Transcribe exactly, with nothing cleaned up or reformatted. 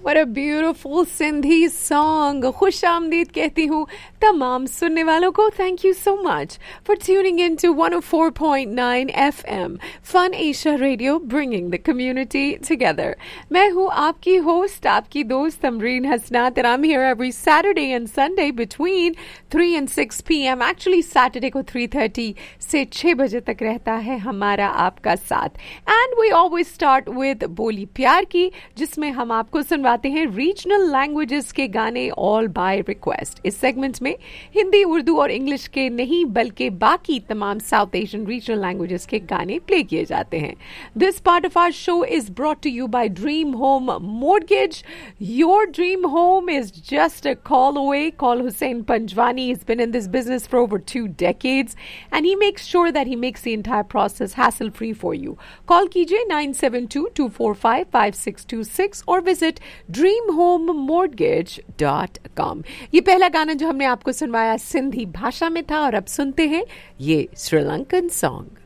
What a beautiful Sindhi song. खुश आमदीद कहती हूँ तमाम सुनने वालों को. Thank you so much for tuning in to one oh four point nine F M Fun Asia Radio, bringing the community together. मैं हूँ आपकी host, आपकी दोस्त तमरीन हसनात, and I'm here every Saturday and Sunday between three and six p m Actually Saturday को three thirty से six बजे तक रहता है हमारा आपका साथ. And we always start with बोली प्यार की, जिसमें हम आपको सुनवाते हैं रीजनल लैंग्वेजेस के गाने ऑल बाय रिक्वेस्ट. इस सेगमेंट में हिंदी, उर्दू और इंग्लिश के नहीं बल्कि बाकी तमाम साउथ एशियन रीजनल लैंग्वेजेस के गाने प्ले किए जाते हैं. This part of our show is brought to you bye dream home mortgage. Your dream home is just a call away. Call Hussein Panjwani. He's been in this business for over two decades and he makes sure that he makes the entire process hassle free for you. Call कीजिए nine seven two, two four five, five six two six और visit dream home mortgage dot com. ये पहला गाना जो हमने आपको सुनवाया सिंधी भाषा में था और अब सुनते हैं ये श्रीलंकन सॉन्ग.